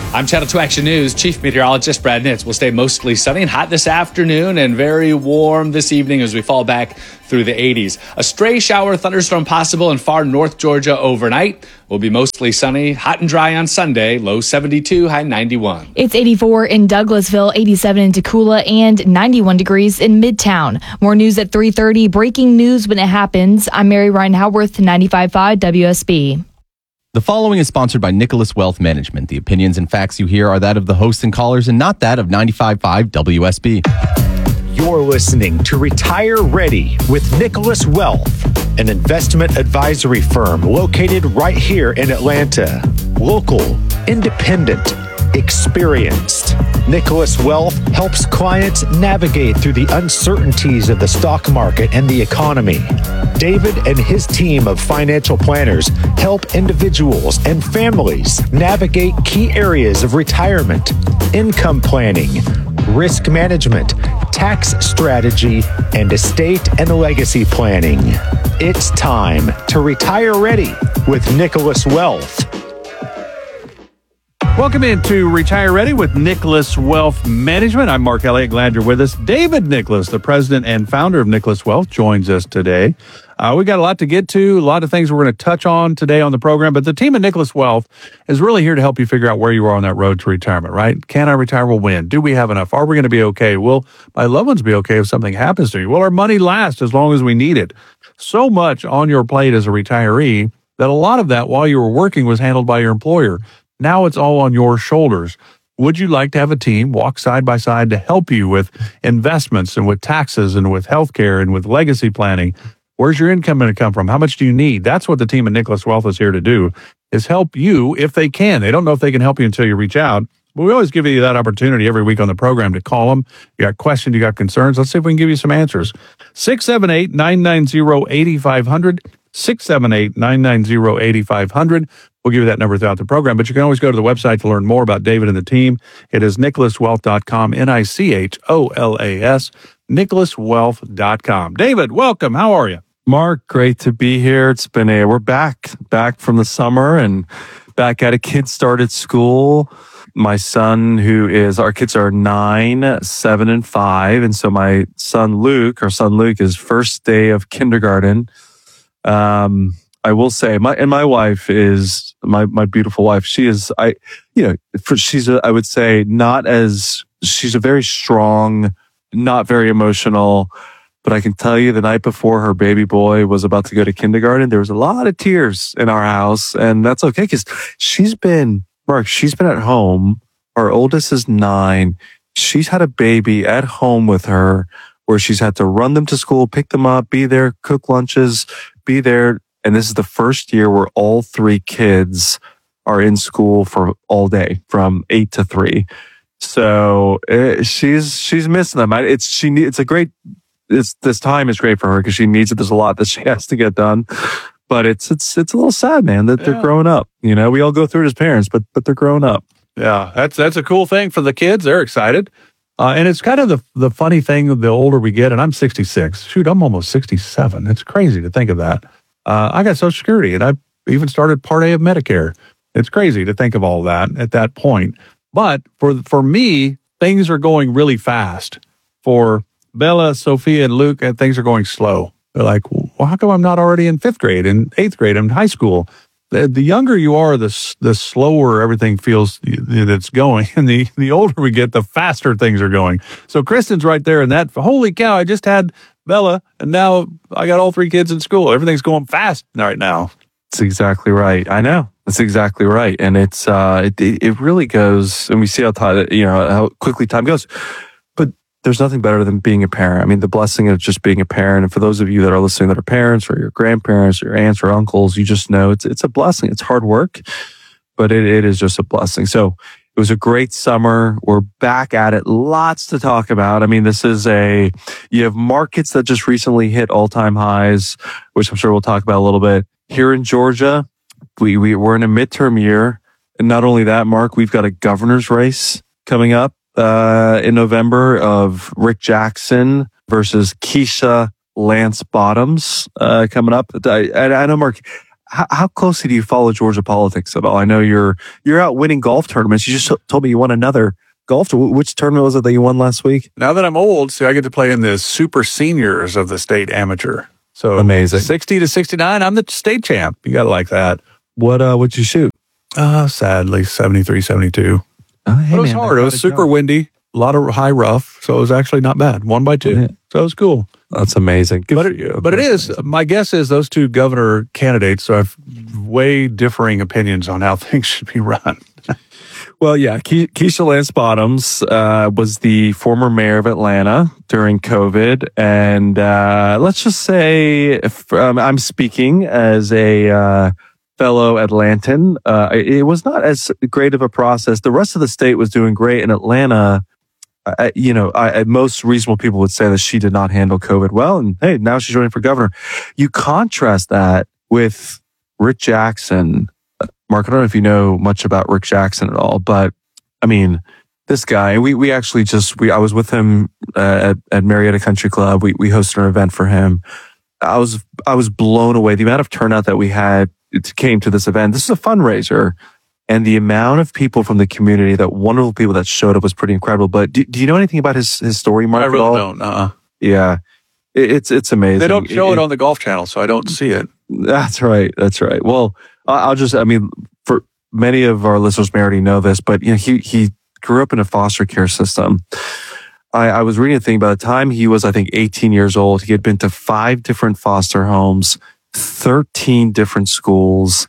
I'm Channel 2 Action News. Chief Meteorologist Brad Nitz. Will stay mostly sunny and hot this afternoon and very warm this evening as we fall back through the 80s. A stray shower thunderstorm possible in far north Georgia overnight. Will be mostly sunny, hot and dry on Sunday. Low 72, high 91. It's 84 in Douglasville, 87 in Tacula, and 91 degrees in Midtown. More news at 3:30. Breaking news when it happens. I'm Mary Ryan Howarth, 95.5 WSB. The following is sponsored by Nicholas Wealth Management. The opinions and facts you hear are that of the hosts and callers and not that of 95.5 WSB. You're listening to Retire Ready with Nicholas Wealth, an investment advisory firm located right here in Atlanta. Local, independent, experienced. Nicholas Wealth helps clients navigate through the uncertainties of the stock market and the economy. David and his team of financial planners help individuals and families navigate key areas of retirement, income planning, risk management, tax strategy, and estate and legacy planning. It's time to retire ready with Nicholas Wealth. Welcome into Retire Ready with Nicholas Wealth Management. I'm Mark Elliott. Glad you're with us. David Nicholas, the president and founder of Nicholas Wealth, joins us today. We got a lot to get to, a lot of things we're going to touch on today on the program, but the team at Nicholas Wealth is really here to help you figure out where you are on that road to retirement, right? Can I retire? Well, when? Do we have enough? Are we going to be okay? Will my loved ones be okay if something happens to you? Will our money last as long as we need it? So much on your plate as a retiree that a lot of that while you were working was handled by your employer. Now it's all on your shoulders. Would you like to have a team walk side by side to help you with investments and with taxes and with healthcare and with legacy planning? Where's your income going to come from? How much do you need? That's what the team at Nicholas Wealth is here to do, is help you if they can. They don't know if they can help you until you reach out. But we always give you that opportunity every week on the program to call them. You got questions, you got concerns. Let's see if we can give you some answers. 678-990-8500. 678-990-8500. We'll give you that number throughout the program, but you can always go to the website to learn more about David and the team. It is nicholaswealth.com, NICHOLAS, nicholaswealth.com. David, welcome. How are you? Mark, great to be here. It's been we're back from the summer and back at it. Kids started school. My son, our kids are 9, 7, and 5. And so my son Luke, his first day of kindergarten. I will say my wife is my beautiful wife. She is, she's a very strong, not very emotional, but I can tell you the night before her baby boy was about to go to kindergarten, there was a lot of tears in our house, and that's okay because she's been at home. Our oldest is 9. She's had a baby at home with her where she's had to run them to school, pick them up, be there, cook lunches, be there. And this is the first year where all 3 kids are in school for all day from 8 to 3. So she's missing them. This time is great for her because she needs it. There's a lot that she has to get done, but it's a little sad, man, that they're growing up. You know, we all go through it as parents, but they're growing up. Yeah, that's a cool thing for the kids. They're excited. And it's kind of the funny thing, the older we get, and I'm 66. Shoot, I'm almost 67. It's crazy to think of that. I got Social Security, and I even started Part A of Medicare. It's crazy to think of all that at that point. But for me, things are going really fast. For Bella, Sophia, and Luke, and things are going slow. They're like, well, how come I'm not already in 5th grade and 8th grade and high school? The younger you are, the slower everything feels that's going. And the older we get, the faster things are going. So Kristen's right there in that. Holy cow, I just had Bella, and now I got all 3 kids in school. Everything's going fast right now. That's exactly right. I know. That's exactly right. And it's it really goes, and we see how quickly time goes. But there's nothing better than being a parent. I mean, the blessing of just being a parent. And for those of you that are listening that are parents or your grandparents or your aunts or uncles, you just know it's a blessing. It's hard work, but it is just a blessing. So it was a great summer. We're back at it. Lots to talk about. I mean, you have markets that just recently hit all-time highs, which I'm sure we'll talk about a little bit. Here in Georgia, we're in a midterm year. And not only that, Mark, we've got a governor's race coming up in November of Rick Jackson versus Keisha Lance Bottoms coming up. I know, Mark, how closely do you follow Georgia politics at all? I know you're out winning golf tournaments. You just told me you won another golf. Which tournament was it that you won last week? Now that I'm old, I get to play in the super seniors of the state amateur. So amazing. 60 to 69, I'm the state champ. You got to like that. What'd you shoot? Sadly, 73, 72. Hey, but it was hard. It was super windy, a lot of high rough. So it was actually not bad. 1 by 2. Yeah. So it was cool. That's amazing. But it is. My guess is those two governor candidates have way differing opinions on how things should be run. Well, yeah, Keisha Lance Bottoms was the former mayor of Atlanta during COVID. And let's just say I'm speaking as a fellow Atlantan. It was not as great of a process. The rest of the state was doing great. In Atlanta, most reasonable people would say that she did not handle COVID well. And hey, now she's running for governor. You contrast that with Rick Jackson. Mark, I don't know if you know much about Rick Jackson at all, but I mean, this guy, we actually I was with him at Marietta Country Club. We hosted an event for him. I was blown away. The amount of turnout that we had came to this event. This is a fundraiser, and the amount of people from the community, that wonderful people that showed up, was pretty incredible. But do you know anything about his story, Mark? I really don't. Yeah, it's amazing. They don't show it on the Golf Channel, so I don't see it. That's right. Well, for many of our listeners may already know this, but he grew up in a foster care system. I was reading a thing. By the time he was, I think, 18 years old, he had been to 5 different foster homes, 13 different schools.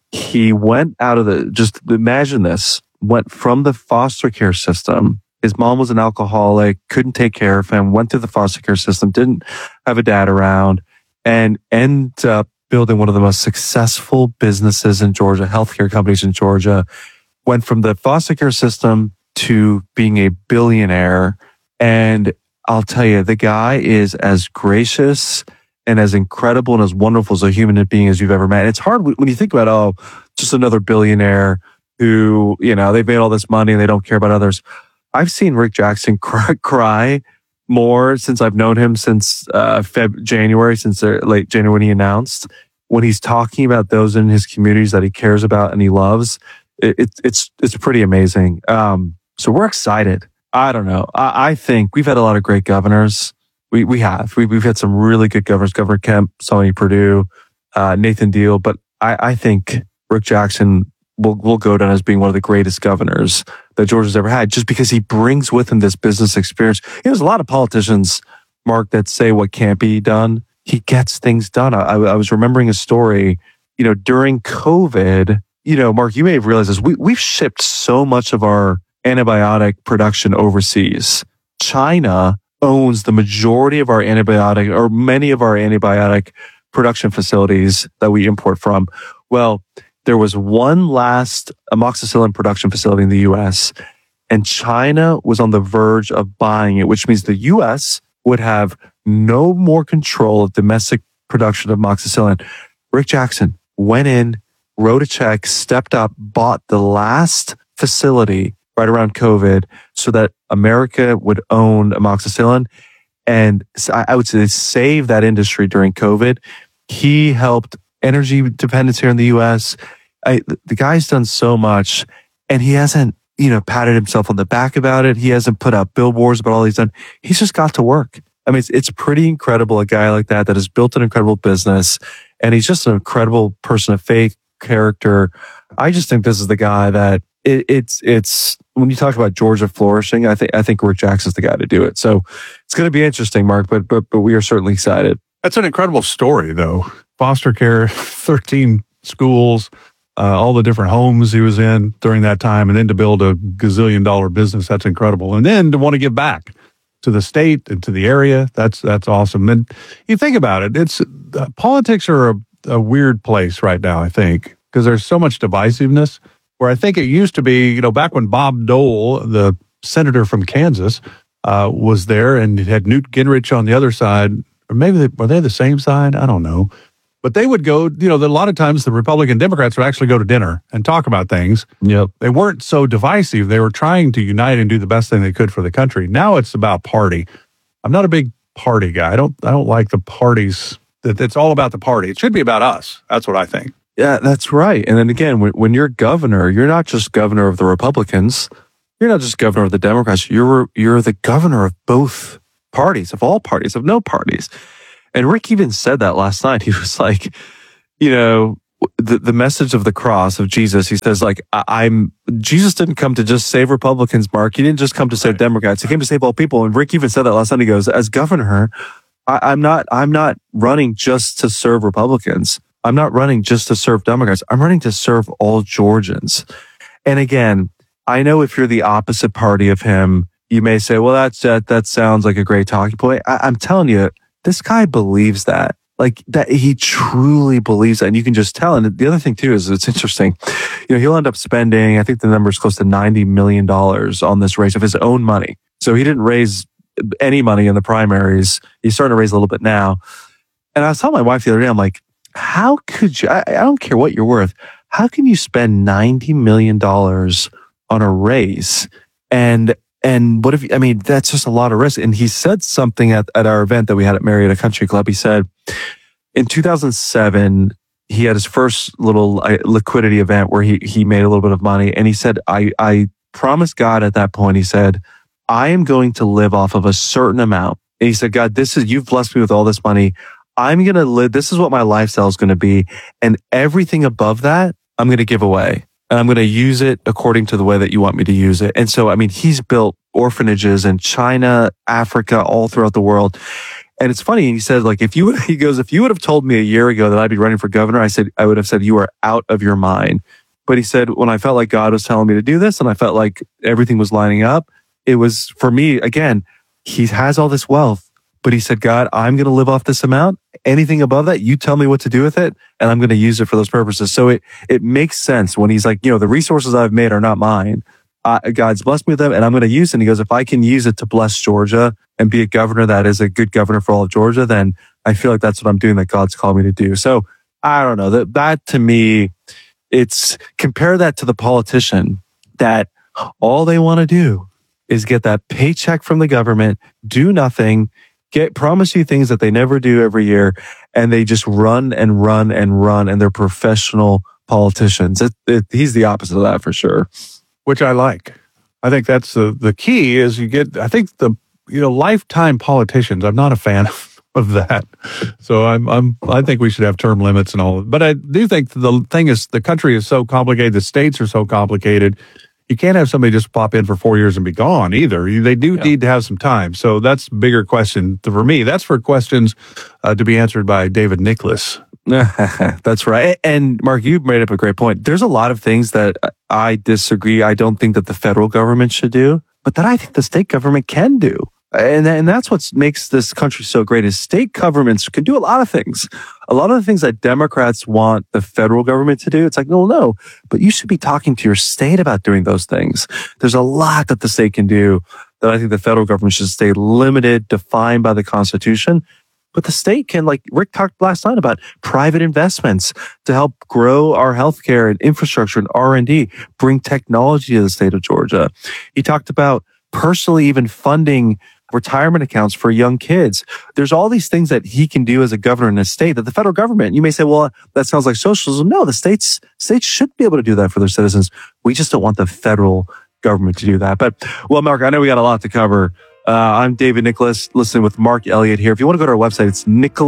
He went out of just imagine this, went from the foster care system. His mom was an alcoholic, couldn't take care of him, went through the foster care system, didn't have a dad around, and ended up building one of the most successful businesses in Georgia, healthcare companies in Georgia. Went from the foster care system to being a billionaire. And I'll tell you, the guy is as gracious and as incredible and as wonderful as a human being as you've ever met. And it's hard when you think about, just another billionaire who, they've made all this money and they don't care about others. I've seen Rick Jackson cry more since I've known him, since January, since late January when he announced, when he's talking about those in his communities that he cares about and he loves. It's pretty amazing. So we're excited. I don't know. I think we've had a lot of great governors. We've had some really good governors. Governor Kemp, Sonny Perdue, Nathan Deal. But I think Rick Jackson will go down as being one of the greatest governors that Georgia's ever had, just because he brings with him this business experience. There's a lot of politicians, Mark, that say what can't be done. He gets things done. I was remembering a story, during COVID, Mark, you may have realized this. We've shipped so much of our antibiotic production overseas. China owns the majority of our antibiotic, or many of our antibiotic production facilities that we import from. Well, there was one last amoxicillin production facility in the U.S., and China was on the verge of buying it, which means the U.S. would have no more control of domestic production of amoxicillin. Rick Jackson went in, wrote a check, stepped up, bought the last facility right around COVID so that America would own amoxicillin. And I would say save that industry during COVID. He helped energy dependence here in the U.S. The guy's done so much, and he hasn't, patted himself on the back about it. He hasn't put out billboards about all he's done. He's just got to work. I mean, it's pretty incredible, a guy like that has built an incredible business, and he's just an incredible person of faith, character. I just think this is the guy that it's when you talk about Georgia flourishing, I think Rick Jackson's the guy to do it. So it's going to be interesting, Mark, but we are certainly excited. That's an incredible story, though. Foster care, 13 schools, all the different homes he was in during that time, and then to build a gazillion-dollar business, that's incredible. And then to want to give back to the state and to the area, that's awesome. And you think about it, it's politics are a weird place right now, I think, because there's so much divisiveness, where I think it used to be, back when Bob Dole, the senator from Kansas, was there and had Newt Gingrich on the other side, or maybe were they the same side? I don't know. But they would go, a lot of times the Republican Democrats would actually go to dinner and talk about things. Yep. They weren't so divisive. They were trying to unite and do the best thing they could for the country. Now it's about party. I'm not a big party guy. I don't like the parties. It's all about the party. It should be about us. That's what I think. Yeah, that's right. And then again, when you're governor, you're not just governor of the Republicans. You're not just governor of the Democrats. You're the governor of both parties, of all parties, of no parties. And Rick even said that last night. He was like, the message of the cross of Jesus, he says, like, Jesus didn't come to just save Republicans, Mark. He didn't just come to save Democrats. He came to save all people. And Rick even said that last night. He goes, as governor, I'm not running just to serve Republicans. I'm not running just to serve Democrats. I'm running to serve all Georgians. And again, I know if you're the opposite party of him, you may say, well, that sounds like a great talking point. I'm telling you, this guy believes that. Like that, he truly believes that, and you can just tell. And the other thing too is it's interesting. He'll end up spending, I think the number is close to $90 million on this race of his own money. So he didn't raise any money in the primaries. He's starting to raise a little bit now. And I was telling my wife the other day, I'm like, how could you? I don't care what you're worth. How can you spend $90 million on a race? And what if? I mean, that's just a lot of risk. And he said something at our event that we had at Marietta Country Club. He said, in 2007, he had his first little liquidity event where he made a little bit of money. And he said, I promised God at that point, he said, I am going to live off of a certain amount. And he said, God, you've blessed me with all this money. I'm going to live. This is what my lifestyle is going to be. And everything above that, I'm going to give away. And I'm going to use it according to the way that you want me to use it. And so, I mean, he's built orphanages in China, Africa, all throughout the world. And it's funny. He said, like, if you would have told me a year ago that I'd be running for governor, I would have said, you are out of your mind. But he said, when I felt like God was telling me to do this and I felt like everything was lining up, it was for me, again, he has all this wealth. But he said, God, I'm going to live off this amount. Anything above that, you tell me what to do with it, and I'm going to use it for those purposes. So it makes sense when he's like, the resources I've made are not mine. God's blessed me with them, and I'm going to use it. And he goes, if I can use it to bless Georgia and be a governor that is a good governor for all of Georgia, then I feel like that's what I'm doing that God's called me to do. So I don't know. That to me, compare that to the politician that all they want to do is get that paycheck from the government, do nothing, promise you things that they never do every year, and they just run and run and run, and they're professional politicians. He's the opposite of that for sure. Which I like. I think that's the key is you get, I think lifetime politicians, I'm not a fan of that. So I think we should have term limits and all. But I do think the thing is the country is so complicated, the states are so complicated. You can't have somebody just pop in for 4 years and be gone either. They do need to have some time. So that's a bigger question for me. That's for questions to be answered by David Nicholas. That's right. And Mark, you made up a great point. There's a lot of things that I disagree. I don't think that the federal government should do, but that I think the state government can do. And that's what makes this country so great is state governments can do a lot of things. A lot of the things that Democrats want the federal government to do, it's like, no, but you should be talking to your state about doing those things. There's a lot that the state can do that I think the federal government should stay limited, defined by the Constitution. But the state can, like Rick talked last night about private investments to help grow our healthcare and infrastructure and R&D, bring technology to the state of Georgia. He talked about personally even funding retirement accounts for young kids. There's all these things that he can do as a governor in a state that the federal government, you may say, well, that sounds like socialism. No, the states should be able to do that for their citizens. We just don't want the federal government to do that. But, well, Mark, I know we got a lot to cover. I'm David Nicholas, listening with Mark Elliott here. If you want to go to our website, it's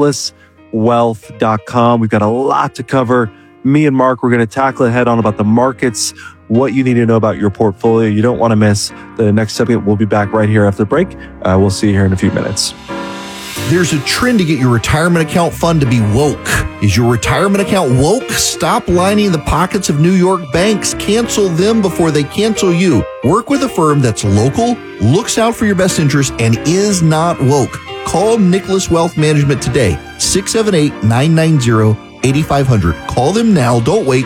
nicholaswealth.com. We've got a lot to cover. Me and Mark, we're going to tackle it head on about the markets, what you need to know about your portfolio. You don't want to miss the next segment. We'll be back right here after the break. We'll see you here in a few minutes. There's a trend to get your retirement account fund to be woke. Is your retirement account woke? Stop lining the pockets of New York banks. Cancel them before they cancel you. Work with a firm that's local, looks out for your best interest, and is not woke. Call Nicholas Wealth Management today, 678-990-8500. Call them now. Don't wait.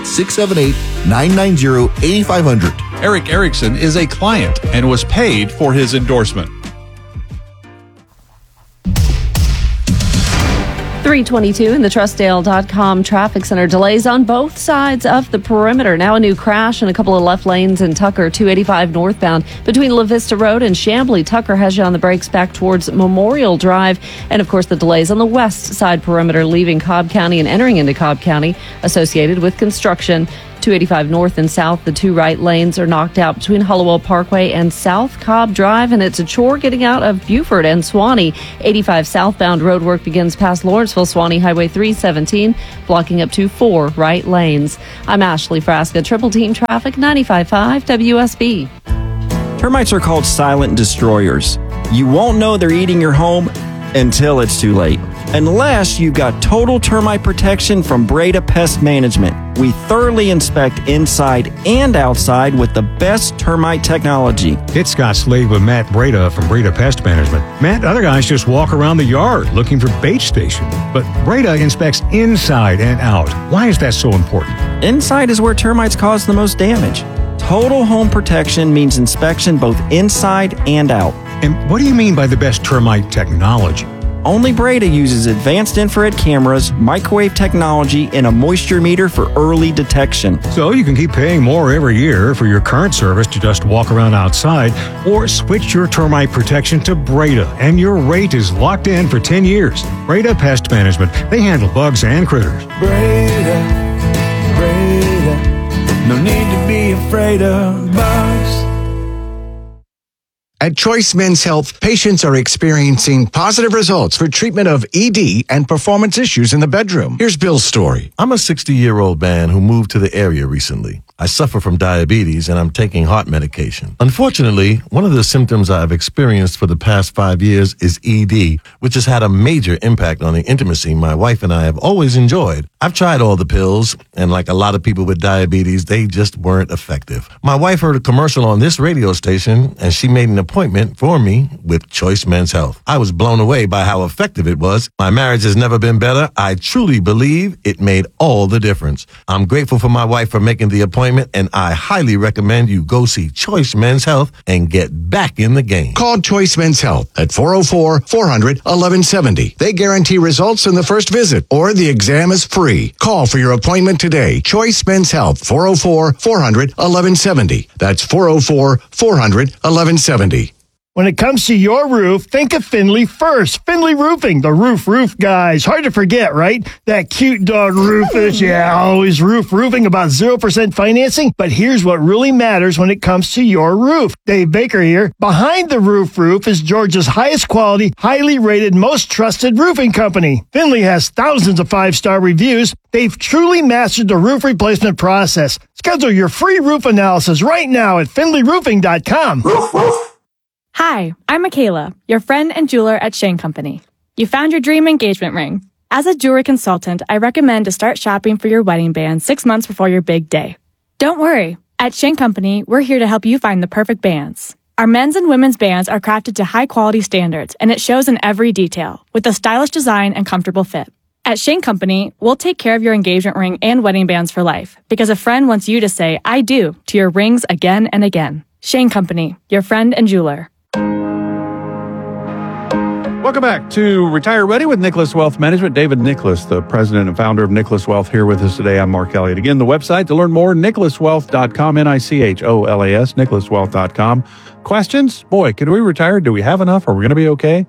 678-990-8500. Eric Erickson is a client and was paid for his endorsement. 322 in the Trustdale.com traffic center. Delays on both sides of the perimeter. Now a new crash in a couple of left lanes in Tucker, 285 northbound between La Vista Road and Chamblee. Tucker has you on the brakes back towards Memorial Drive. And of course, the delays on the west side perimeter leaving Cobb County and entering into Cobb County associated with construction. 285 north and south, the two right lanes are knocked out between Hollowell Parkway and South Cobb Drive, and it's a chore getting out of Buford and Swanee. 85 southbound roadwork begins past Lawrenceville, Swanee Highway 317, blocking up to 4 right lanes. I'm Ashley Frasca, Triple Team Traffic, 95.5 WSB. Termites are called silent destroyers. You won't know they're eating your home until it's too late. Unless you've got total termite protection from Breda Pest Management. We thoroughly inspect inside and outside with the best termite technology. It's Scott Slade with Matt Breda from Breda Pest Management. Matt, other guys just walk around the yard looking for bait stations, but Breda inspects inside and out. Why is that so important? Inside is where termites cause the most damage. Total home protection means inspection both inside and out. And what do you mean by the best termite technology? Only Breda uses advanced infrared cameras, microwave technology, and a moisture meter for early detection. So you can keep paying more every year for your current service to just walk around outside, or switch your termite protection to Breda, and your rate is locked in for 10 years. Breda Pest Management. They handle bugs and critters. Breda, no need to be afraid of bugs. At Choice Men's Health, patients are experiencing positive results for treatment of ED and performance issues in the bedroom. Here's Bill's story. I'm a 60-year-old man who moved to the area recently. I suffer from diabetes and I'm taking heart medication. Unfortunately, one of the symptoms I've experienced for the past 5 years is ED, which has had a major impact on the intimacy my wife and I have always enjoyed. I've tried all the pills, and like a lot of people with diabetes, they just weren't effective. My wife heard a commercial on this radio station, and she made an appointment for me with Choice Men's Health. I was blown away by how effective it was. My marriage has never been better. I truly believe it made all the difference. I'm grateful for my wife for making the appointment, and I highly recommend you go see Choice Men's Health and get back in the game. Call Choice Men's Health at 404-400-1170. They guarantee results in the first visit, or the exam is free. Call for your appointment today. Choice Men's Health, 404-400-1170. That's 404-400-1170. When it comes to your roof, think of Finley first. Finley Roofing, the roof guys. Hard to forget, right? That cute dog Rufus, always roofing, about 0% financing. But here's what really matters when it comes to your roof. Dave Baker here. Behind the roof is Georgia's highest quality, highly rated, most trusted roofing company. Finley has thousands of 5-star reviews. They've truly mastered the roof replacement process. Schedule your free roof analysis right now at finleyroofing.com. Hi, I'm Michaela, your friend and jeweler at Shane Company. You found your dream engagement ring. As a jewelry consultant, I recommend to start shopping for your wedding band 6 months before your big day. Don't worry. At Shane Company, we're here to help you find the perfect bands. Our men's and women's bands are crafted to high-quality standards, and it shows in every detail, with a stylish design and comfortable fit. At Shane Company, we'll take care of your engagement ring and wedding bands for life, because a friend wants you to say, I do, to your rings again and again. Shane Company, your friend and jeweler. Welcome back to Retire Ready with Nicholas Wealth Management. David Nicholas, the president and founder of Nicholas Wealth, here with us today. I'm Mark Elliott. Again, the website to learn more, nicholaswealth.com, NICHOLAS, nicholaswealth.com. Questions? Boy, can we retire? Do we have enough? Are we going to be okay?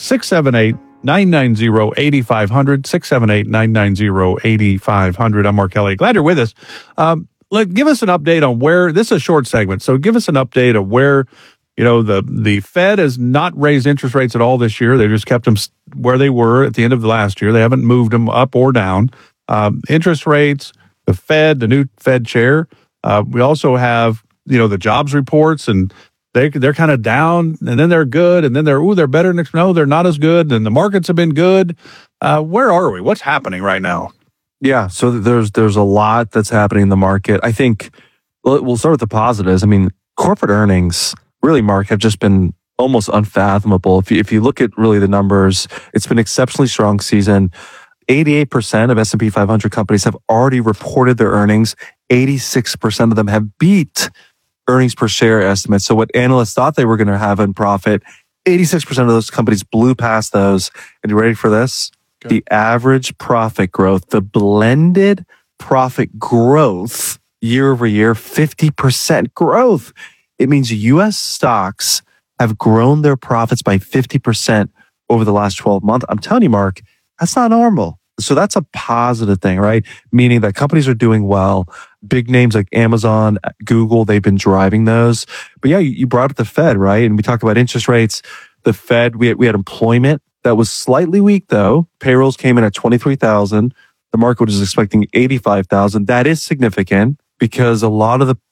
678-990-8500, 678-990-8500. I'm Mark Elliott. Glad you're with us. Give us an update on where, this is a short segment, so give us an update of where, you know, the Fed has not raised interest rates at all this year. They just kept them where they were at the end of the last year. They haven't moved them up or down. Interest rates, the Fed, the new Fed chair. We also have, you know, the jobs reports, and they're kind of down, and then they're good, and then they're better. No, they're not as good, and the markets have been good. Where are we? What's happening right now? Yeah, so there's a lot that's happening in the market. I think we'll start with the positives. I mean, corporate earnings, really, Mark, have just been almost unfathomable. If you look at really the numbers, it's been an exceptionally strong season. 88% of S&P 500 companies have already reported their earnings. 86% of them have beat earnings per share estimates. So what analysts thought they were going to have in profit, 86% of those companies blew past those. And you ready for this? The average profit growth, the blended profit growth year over year, 50% growth. It means U.S. stocks have grown their profits by 50% over the last 12 months. I'm telling you, Mark, that's not normal. So that's a positive thing, right? Meaning that companies are doing well. Big names like Amazon, Google, they've been driving those. But yeah, you brought up the Fed, right? And we talked about interest rates. The Fed, we had employment that was slightly weak though. Payrolls came in at 23,000. The market was expecting 85,000. That is significant because a lot of the